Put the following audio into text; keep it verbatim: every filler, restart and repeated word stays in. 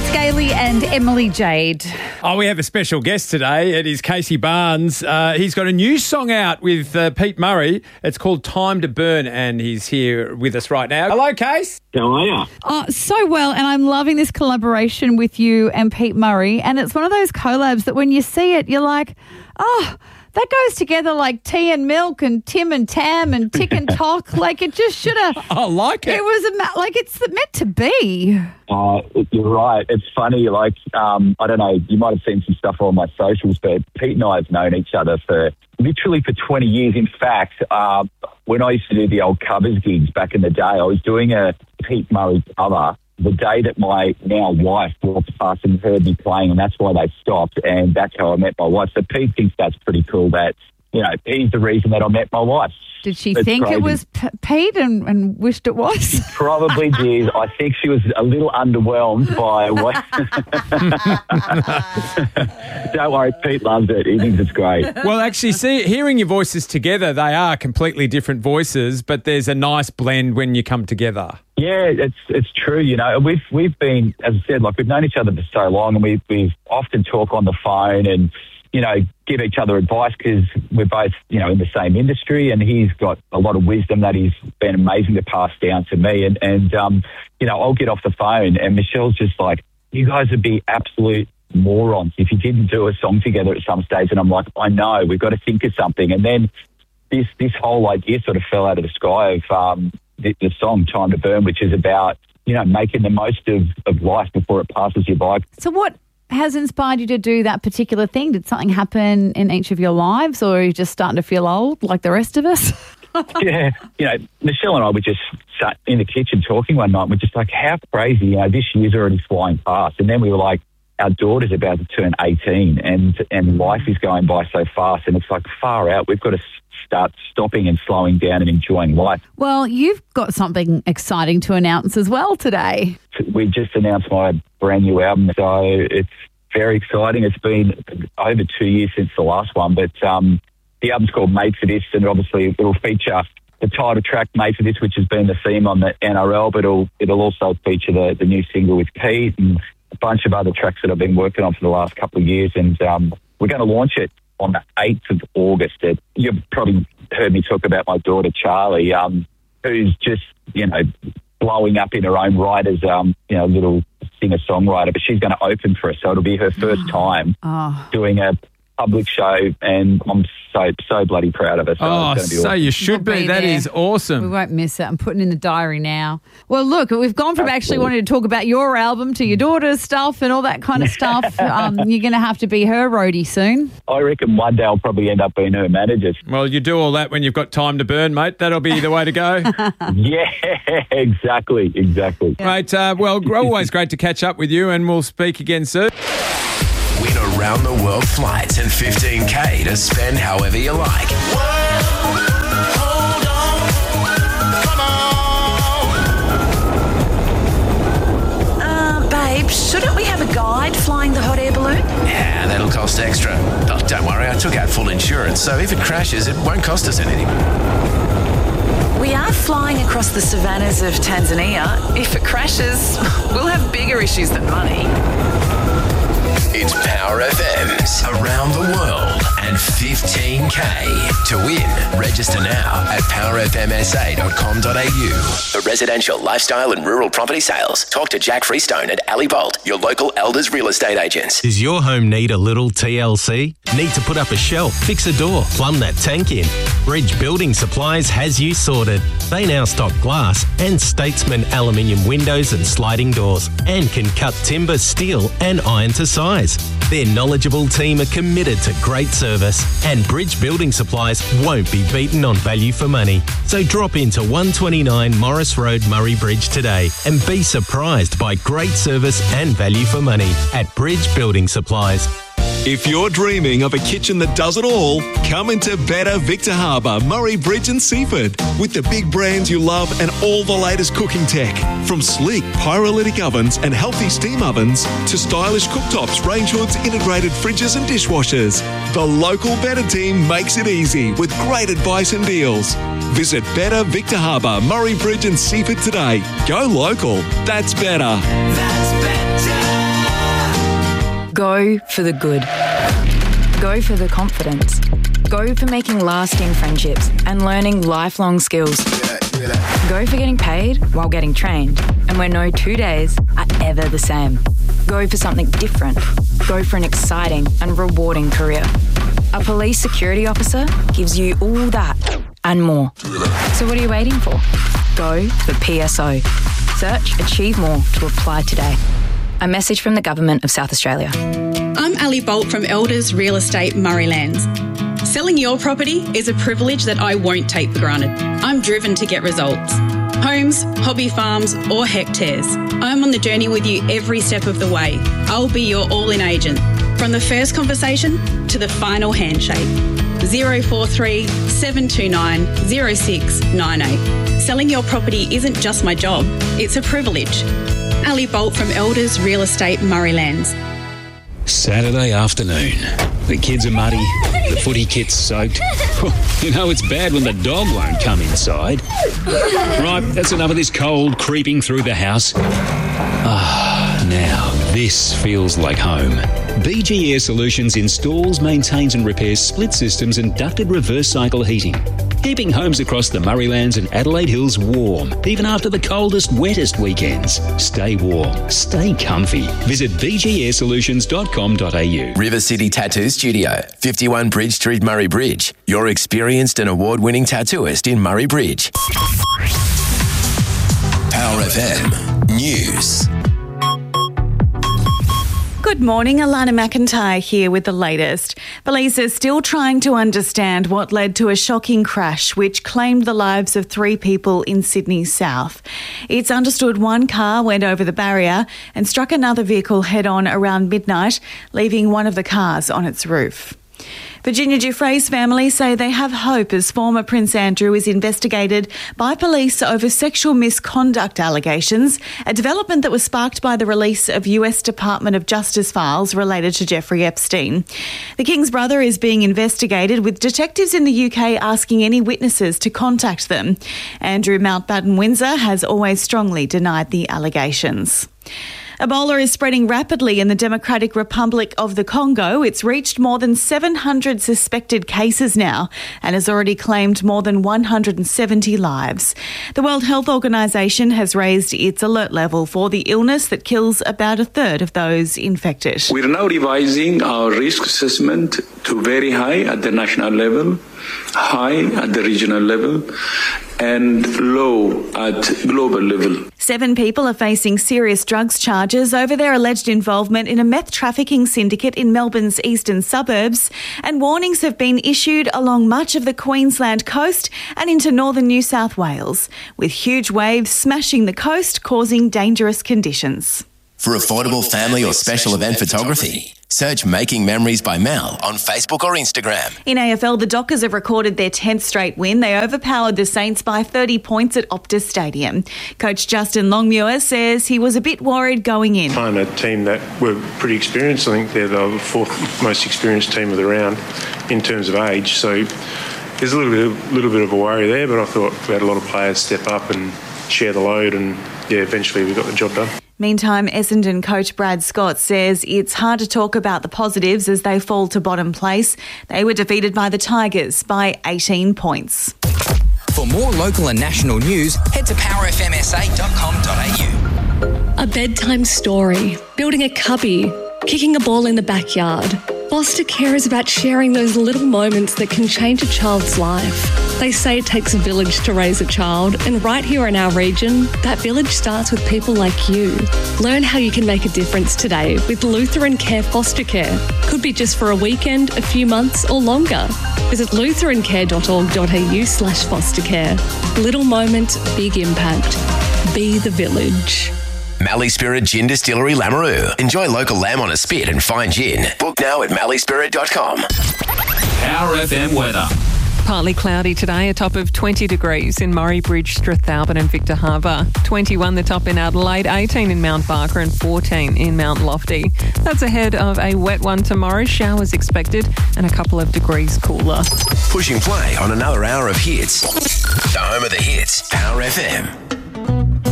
Scaly and Emily Jade. Oh, we have a special guest today. It is Casey Barnes. Uh, he's got a new song out with uh, Pete Murray. It's called Time to Burn, and he's here with us right now. Hello, Case. How are you? Oh, so well, and I'm loving this collaboration with you and Pete Murray, and it's one of those collabs that when you see it, you're like, oh, that goes together like tea and milk and Tim and Tam and Tick and Tock. Like it just should have. I like it. It was a ma- like it's meant to be. Uh, you're right. It's funny. Like, um, I don't know, you might have seen some stuff on my socials, but Pete and I have known each other for literally for twenty years. In fact, uh, when I used to do the old covers gigs back in the day, I was doing a Pete Murray cover the day that my now wife walked past and heard me playing, and that's why they stopped, and that's how I met my wife. So Pete thinks that's pretty cool that, you know, he's the reason that I met my wife. Did she It's think crazy. it was P- Pete and, and wished it was? Probably did. I think she was a little underwhelmed by what... Don't worry, Pete loves it. He thinks it's great. Well, actually, see, hearing your voices together, they are completely different voices, but there's a nice blend when you come together. Yeah, it's it's true. You know, we've we've been, as I said, like we've known each other for so long, and we we often talk on the phone and, you know, give each other advice because we're both, you know, in the same industry, and he's got a lot of wisdom that he's been amazing to pass down to me. And and um, you know, I'll get off the phone, and Michelle's just like, "You guys would be absolute morons if you didn't do a song together at some stage." And I'm like, "I know, we've got to think of something." And then this this whole idea sort of fell out of the sky of um, the, the song "Time to Burn," which is about, you know, making the most of, of life before it passes you by. So what has inspired you to do that particular thing? Did something happen in each of your lives, or are you just starting to feel old like the rest of us? Yeah, you know, Michelle and I were just sat in the kitchen talking one night. We're just like, how crazy, you know, this year's already flying past. And then we were like, our daughter's about to turn eighteen, and and life is going by so fast, and it's like far out. We've got to start stopping and slowing down and enjoying life. Well, you've got something exciting to announce as well today. We just announced my brand new album, so it's very exciting. It's been over two years since the last one, but um, the album's called Made for This, and obviously it'll feature the title track Made for This, which has been the theme on the N R L, but it'll, it'll also feature the, the new single with Pete and a bunch of other tracks that I've been working on for the last couple of years, and um, we're going to launch it on the eighth of August. It, you've probably heard me talk about my daughter, Charlie, um, who's just, you know, blowing up in her own right as, um, you know, a little singer-songwriter, but she's going to open for us, so it'll be her first time Oh. doing a public show, and I'm so, so bloody proud of her. So, Oh, it's gonna be so awesome. you should We'll be. be That there. is We awesome. won't miss it. I'm putting in the diary now. Well, look, we've gone from actually Absolutely. wanting to talk about your album to your daughter's stuff and all that kind of stuff. Um, you're going to have to be her roadie soon. I reckon one day I'll probably end up being her manager. Well, you do all that when you've got time to burn, mate. That'll be the way to go. Yeah, exactly, exactly. Mate, uh, well, always great to catch up with you, and we'll speak again soon. Win around the world flights and fifteen K to spend however you like. Uh, babe, shouldn't we have a guide flying the hot air balloon? Yeah, that'll cost extra. Oh, don't worry, I took out full insurance, so if it crashes, it won't cost us anything. We are flying across the savannas of Tanzania. If it crashes, we'll have bigger issues than money. It's Power F M's Around the World and fifteen K. To win, register now at power f m s a dot com dot a u. For residential, lifestyle and rural property sales, talk to Jack Freestone and Ali Bolt, your local Elders real estate agents. Does your home need a little T L C? Need to put up a shelf, fix a door, plumb that tank in? Bridge Building Supplies has you sorted. They now stock glass and Statesman aluminium windows and sliding doors, and can cut timber, steel and iron to size. Their knowledgeable team are committed to great service, and Bridge Building Supplies won't be beaten on value for money. So drop into one twenty-nine Morris Road, Murray Bridge today and be surprised by great service and value for money at Bridge Building Supplies. If you're dreaming of a kitchen that does it all, come into Better Victor Harbour, Murray Bridge and Seaford. With the big brands you love and all the latest cooking tech. From sleek pyrolytic ovens and healthy steam ovens to stylish cooktops, range hoods, integrated fridges and dishwashers. The local Better team makes it easy with great advice and deals. Visit Better Victor Harbour, Murray Bridge and Seaford today. Go local. That's better. That's better. Go for the good. Go for the confidence. Go for making lasting friendships and learning lifelong skills. Go for getting paid while getting trained, and where no two days are ever the same. Go for something different. Go for an exciting and rewarding career. A police security officer gives you all that and more. So what are you waiting for? Go for P S O. Search Achieve More to apply today. A message from the Government of South Australia. I'm Ali Bolt from Elders Real Estate Murraylands. Selling your property is a privilege that I won't take for granted. I'm driven to get results. Homes, hobby farms or hectares. I'm on the journey with you every step of the way. I'll be your all-in agent. From the first conversation to the final handshake. zero four three, seven two nine, zero six nine eight. Selling your property isn't just my job, it's a privilege. Ali Bolt from Elders Real Estate Murraylands. Saturday afternoon. The kids are muddy, the footy kit's soaked. You know it's bad when the dog won't come inside. Right, that's enough of this cold creeping through the house. Ah, now this feels like home. B G Air Solutions installs, maintains and repairs split systems and ducted reverse cycle heating, keeping homes across the Murraylands and Adelaide Hills warm, even after the coldest, wettest weekends. Stay warm, stay comfy. Visit b g air solutions dot com dot a u. River City Tattoo Studio, fifty-one Bridge Street, Murray Bridge. Your experienced and award-winning tattooist in Murray Bridge. Power F M News. Good morning, Alana McIntyre here with the latest. Police are still trying to understand what led to a shocking crash which claimed the lives of three people in Sydney South. It's understood one car went over the barrier and struck another vehicle head-on around midnight, leaving one of the cars on its roof. Virginia Giuffre's family say they have hope as former Prince Andrew is investigated by police over sexual misconduct allegations, a development that was sparked by the release of U S Department of Justice files related to Jeffrey Epstein. The King's brother is being investigated, with detectives in the U K asking any witnesses to contact them. Andrew Mountbatten Windsor has always strongly denied the allegations. Ebola is spreading rapidly in the Democratic Republic of the Congo. It's reached more than seven hundred suspected cases now and has already claimed more than one hundred seventy lives. The World Health Organization has raised its alert level for the illness that kills about a third of those infected. We're now revising our risk assessment to very high at the national level, high at the regional level, and low at global level. Seven people are facing serious drugs charges over their alleged involvement in a meth trafficking syndicate in Melbourne's eastern suburbs, and warnings have been issued along much of the Queensland coast and into northern New South Wales, with huge waves smashing the coast, causing dangerous conditions. For affordable family or special event photography, search Making Memories by Mel on Facebook or Instagram. In A F L, the Dockers have recorded their tenth straight win. They overpowered the Saints by thirty points at Optus Stadium. Coach Justin Longmuir says he was a bit worried going in. Playing a team that were pretty experienced. I think they're the fourth most experienced team of the round in terms of age. So there's a little bit, of, little bit of a worry there, but I thought we had a lot of players step up and share the load, and yeah, eventually we got the job done. Meantime, Essendon coach Brad Scott says it's hard to talk about the positives as they fall to bottom place. They were defeated by the Tigers by eighteen points. For more local and national news, head to power f m s a dot com dot a u. A bedtime story, building a cubby, kicking a ball in the backyard. Foster care is about sharing those little moments that can change a child's life. They say it takes a village to raise a child, and right here in our region, that village starts with people like you. Learn how you can make a difference today with Lutheran Care Foster Care. Could be just for a weekend, a few months or longer. Visit lutheran care dot org dot a u slash foster care. Little moment, big impact. Be the village. Mallee Spirit Gin Distillery, Lameroo. Enjoy local lamb on a spit and fine gin. Book now at mallee spirit dot com. Power F M weather. Partly cloudy today, a top of twenty degrees in Murray Bridge, Strathalbyn and Victor Harbour. twenty-one the top in Adelaide, eighteen in Mount Barker and fourteen in Mount Lofty. That's ahead of a wet one tomorrow. Showers expected and a couple of degrees cooler. Pushing play on another hour of hits. The home of the hits, Power F M.